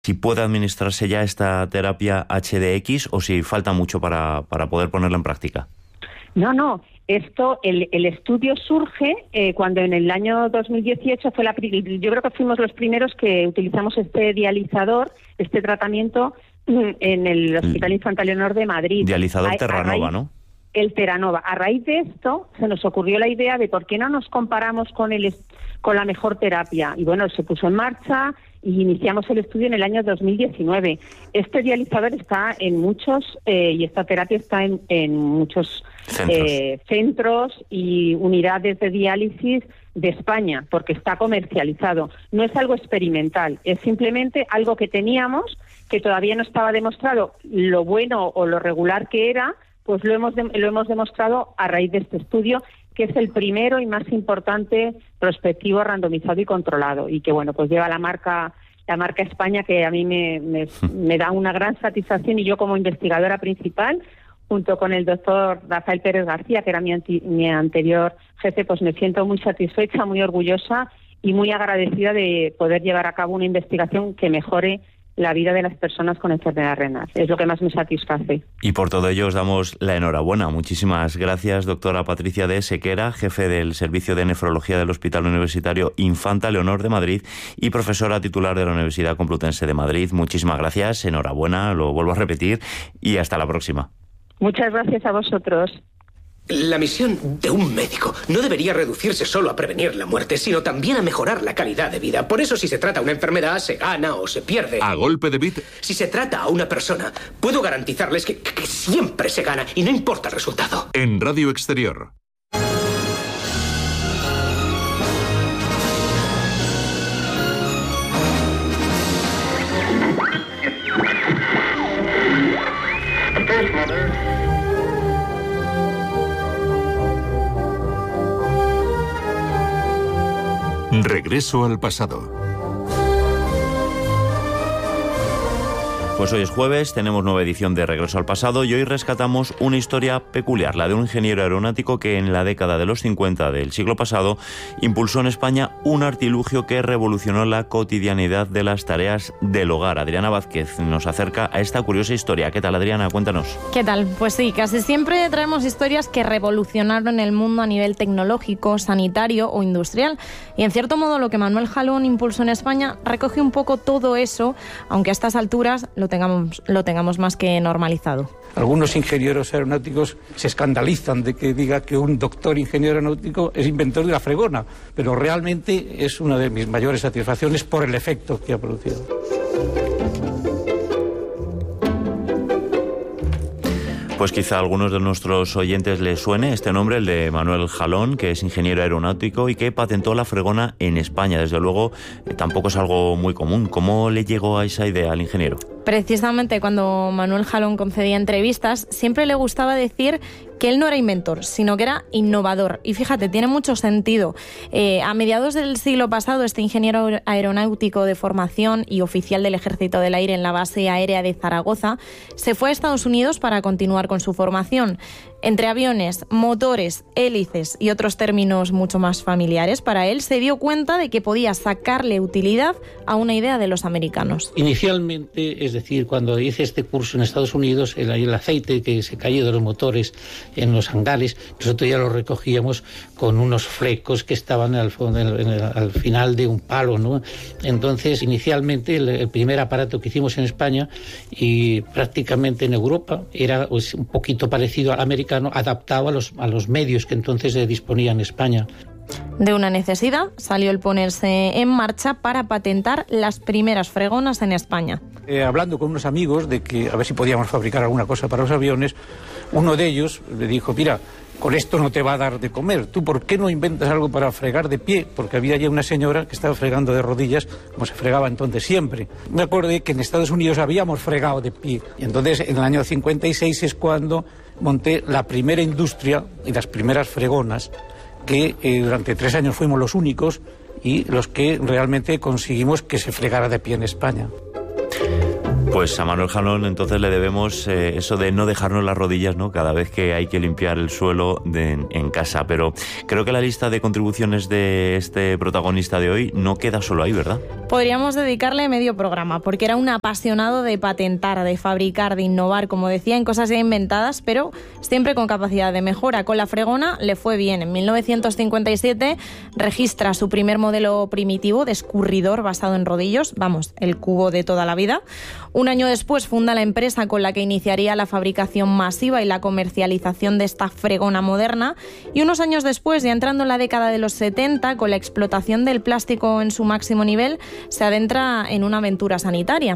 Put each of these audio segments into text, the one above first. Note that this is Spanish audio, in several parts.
si puede administrarse ya esta terapia HDX o si falta mucho para poder ponerla en práctica. No. El estudio surge cuando en el año 2018 yo creo que fuimos los primeros que utilizamos este dializador, este tratamiento en el Hospital Infantil Leonor de Madrid. Dializador Terranova, ¿no? El Terranova. A raíz de esto se nos ocurrió la idea de por qué no nos comparamos con la mejor terapia. Y bueno, se puso en marcha y iniciamos el estudio en el año 2019. Este dializador está en muchos, y esta terapia está en muchos centros y unidades de diálisis de España, porque está comercializado. No es algo experimental, es simplemente algo que teníamos, que todavía no estaba demostrado lo bueno o lo regular que era, pues lo hemos demostrado a raíz de este estudio, que es el primero y más importante prospectivo, randomizado y controlado, y que bueno, pues lleva la marca España, que a mí me da una gran satisfacción, y yo como investigadora principal, junto con el doctor Rafael Pérez García, que era mi anterior jefe, pues me siento muy satisfecha, muy orgullosa y muy agradecida de poder llevar a cabo una investigación que mejore la vida de las personas con enfermedad renal. Es lo que más me satisface. Y por todo ello os damos la enhorabuena. Muchísimas gracias, doctora Patricia de Sequera, jefe del Servicio de Nefrología del Hospital Universitario Infanta Leonor de Madrid y profesora titular de la Universidad Complutense de Madrid. Muchísimas gracias, enhorabuena, lo vuelvo a repetir, y hasta la próxima. Muchas gracias a vosotros. La misión de un médico no debería reducirse solo a prevenir la muerte, sino también a mejorar la calidad de vida. Por eso, si se trata una enfermedad, se gana o se pierde. A golpe de bit. Si se trata a una persona, puedo garantizarles que siempre se gana y no importa el resultado. En Radio Exterior. Regreso al pasado. Pues hoy es jueves, tenemos nueva edición de Regreso al Pasado y hoy rescatamos una historia peculiar, la de un ingeniero aeronáutico que en la década de los 50 del siglo pasado impulsó en España un artilugio que revolucionó la cotidianidad de las tareas del hogar. Adriana Vázquez nos acerca a esta curiosa historia. ¿Qué tal, Adriana? Cuéntanos. ¿Qué tal? Pues sí, casi siempre traemos historias que revolucionaron el mundo a nivel tecnológico, sanitario o industrial. Y en cierto modo lo que Manuel Jalón impulsó en España recoge un poco todo eso, aunque a estas alturas lo tengamos más que normalizado. Algunos ingenieros aeronáuticos se escandalizan de que diga que un doctor ingeniero aeronáutico es inventor de la fregona, pero realmente es una de mis mayores satisfacciones por el efecto que ha producido. Pues quizá a algunos de nuestros oyentes les suene este nombre, el de Manuel Jalón, que es ingeniero aeronáutico y que patentó la fregona en España. Desde luego, tampoco es algo muy común. ¿Cómo le llegó a esa idea al ingeniero? Precisamente cuando Manuel Jalón concedía entrevistas, siempre le gustaba decir que él no era inventor, sino que era innovador. Y fíjate, tiene mucho sentido. A mediados del siglo pasado, este ingeniero aeronáutico de formación y oficial del Ejército del Aire en la base aérea de Zaragoza se fue a Estados Unidos para continuar con su formación. Entre aviones, motores, hélices y otros términos mucho más familiares para él, se dio cuenta de que podía sacarle utilidad a una idea de los americanos. Inicialmente, es decir, cuando hice este curso en Estados Unidos, el aceite que se caía de los motores en los hangares, nosotros ya lo recogíamos con unos flecos que estaban al final de un palo, ¿no? Entonces, inicialmente, el primer aparato que hicimos en España y prácticamente en Europa era pues, un poquito parecido al americano, adaptado a los medios que entonces disponía en España. De una necesidad salió el ponerse en marcha para patentar las primeras fregonas en España. Hablando con unos amigos de que a ver si podíamos fabricar alguna cosa para los aviones, uno de ellos le dijo, mira, con esto no te va a dar de comer, ¿tú por qué no inventas algo para fregar de pie? Porque había ya una señora que estaba fregando de rodillas, como se fregaba entonces siempre. Me acordé que en Estados Unidos habíamos fregado de pie, y entonces en el año 56 es cuando monté la primera industria y las primeras fregonas, que durante 3 años fuimos los únicos y los que realmente conseguimos que se fregara de pie en España. Pues a Manuel Jalón entonces le debemos eso de no dejarnos las rodillas, ¿no?, cada vez que hay que limpiar el suelo en casa. Pero creo que la lista de contribuciones de este protagonista de hoy no queda solo ahí, ¿verdad? Podríamos dedicarle medio programa, porque era un apasionado de patentar, de fabricar, de innovar, como decía, en cosas ya inventadas, pero siempre con capacidad de mejora. Con la fregona le fue bien. En 1957 registra su primer modelo primitivo de escurridor basado en rodillos, vamos, el cubo de toda la vida. Un año después funda la empresa con la que iniciaría la fabricación masiva y la comercialización de esta fregona moderna. Y unos años después, ya entrando en la década de los 70, con la explotación del plástico en su máximo nivel, se adentra en una aventura sanitaria.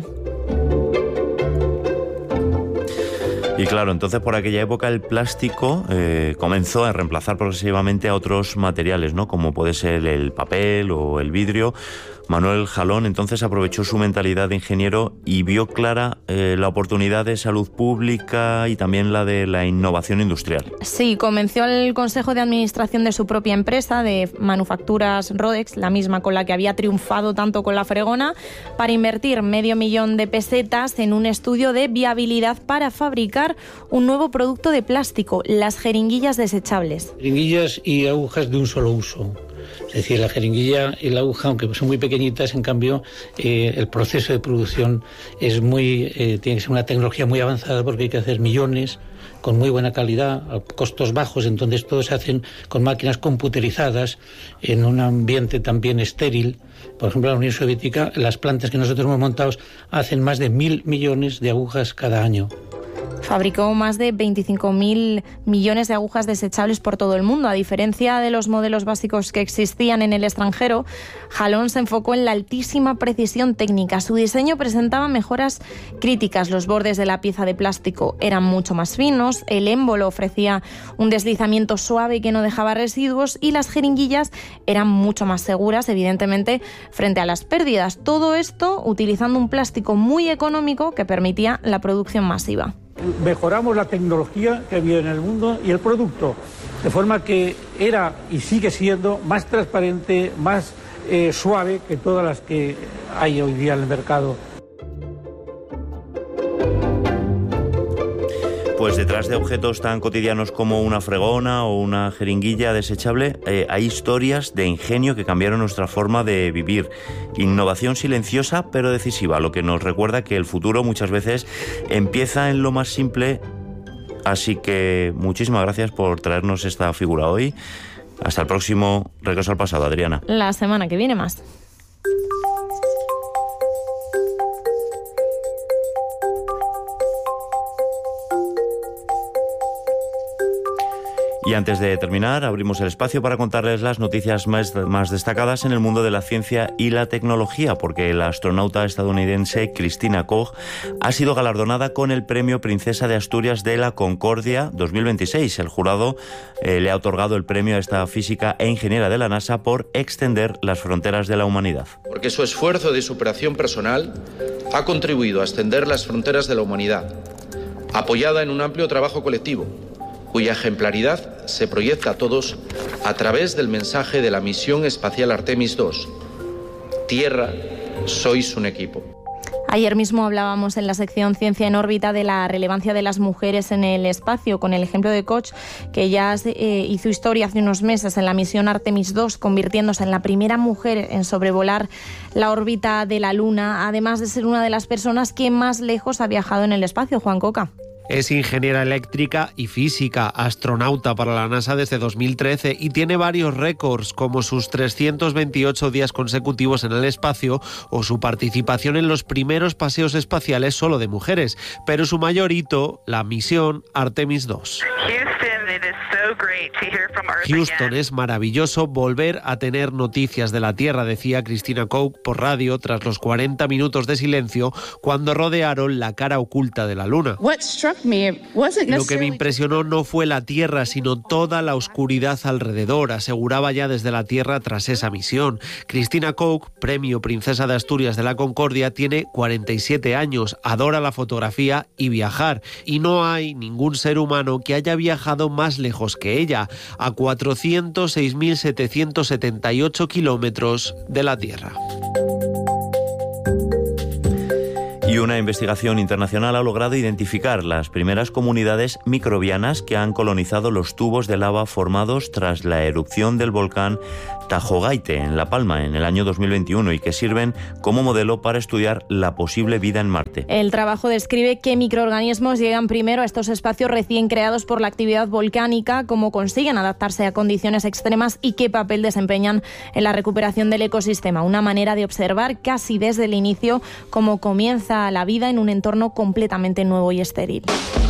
Y claro, entonces por aquella época el plástico comenzó a reemplazar progresivamente a otros materiales, ¿no?, como puede ser el papel o el vidrio. Manuel Jalón entonces aprovechó su mentalidad de ingeniero y vio clara la oportunidad de salud pública y también la de la innovación industrial. Sí, convenció al consejo de administración de su propia empresa de manufacturas Rodex, la misma con la que había triunfado tanto con la fregona, para invertir $500,000 de pesetas en un estudio de viabilidad para fabricar un nuevo producto de plástico, las jeringuillas desechables. Jeringuillas y agujas de un solo uso. Es decir, la jeringuilla y la aguja, aunque son muy pequeñitas, en cambio, el proceso de producción es tiene que ser una tecnología muy avanzada, porque hay que hacer millones con muy buena calidad, a costos bajos. Entonces todo se hacen con máquinas computerizadas, en un ambiente también estéril. Por ejemplo, en la Unión Soviética, las plantas que nosotros hemos montado hacen más de 1.000 millones de agujas cada año. Fabricó más de 25.000 millones de agujas desechables por todo el mundo. A diferencia de los modelos básicos que existían en el extranjero, Jalón se enfocó en la altísima precisión técnica. Su diseño presentaba mejoras críticas. Los bordes de la pieza de plástico eran mucho más finos, el émbolo ofrecía un deslizamiento suave que no dejaba residuos y las jeringuillas eran mucho más seguras, evidentemente, frente a las pérdidas. Todo esto utilizando un plástico muy económico que permitía la producción masiva. Mejoramos la tecnología que había en el mundo y el producto, de forma que era y sigue siendo más transparente, más suave que todas las que hay hoy día en el mercado. Pues detrás de objetos tan cotidianos como una fregona o una jeringuilla desechable, hay historias de ingenio que cambiaron nuestra forma de vivir. Innovación silenciosa pero decisiva, lo que nos recuerda que el futuro muchas veces empieza en lo más simple. Así que muchísimas gracias por traernos esta figura hoy. Hasta el próximo Regreso al Pasado, Adriana. La semana que viene más. Y antes de terminar, abrimos el espacio para contarles las noticias más destacadas en el mundo de la ciencia y la tecnología, porque la astronauta estadounidense Christina Koch ha sido galardonada con el Premio Princesa de Asturias de la Concordia 2026. El jurado le ha otorgado el premio a esta física e ingeniera de la NASA por extender las fronteras de la humanidad. Porque su esfuerzo de superación personal ha contribuido a extender las fronteras de la humanidad, apoyada en un amplio trabajo colectivo, cuya ejemplaridad se proyecta a todos a través del mensaje de la misión espacial Artemis II. Tierra, sois un equipo. Ayer mismo hablábamos en la sección Ciencia en órbita de la relevancia de las mujeres en el espacio, con el ejemplo de Koch, que ya hizo historia hace unos meses en la misión Artemis II, convirtiéndose en la primera mujer en sobrevolar la órbita de la Luna, además de ser una de las personas que más lejos ha viajado en el espacio. Juan Coca. Es ingeniera eléctrica y física, astronauta para la NASA desde 2013 y tiene varios récords, como sus 328 días consecutivos en el espacio o su participación en los primeros paseos espaciales solo de mujeres. Pero su mayor hito, la misión Artemis II. Houston, es maravilloso volver a tener noticias de la Tierra, decía Christina Koch por radio tras los 40 minutos de silencio cuando rodearon la cara oculta de la Luna. Lo que me impresionó no fue la Tierra, sino toda la oscuridad alrededor, aseguraba ya desde la Tierra tras esa misión. Christina Koch, premio Princesa de Asturias de la Concordia, tiene 47 años, adora la fotografía y viajar, y no hay ningún ser humano que haya viajado más lejos que ella, a 406.778 kilómetros de la Tierra. Y una investigación internacional ha logrado identificar las primeras comunidades microbianas que han colonizado los tubos de lava formados tras la erupción del volcán Tajogaite en La Palma en el año 2021 y que sirven como modelo para estudiar la posible vida en Marte. El trabajo describe qué microorganismos llegan primero a estos espacios recién creados por la actividad volcánica, cómo consiguen adaptarse a condiciones extremas y qué papel desempeñan en la recuperación del ecosistema. Una manera de observar casi desde el inicio cómo comienza la vida en un entorno completamente nuevo y estéril.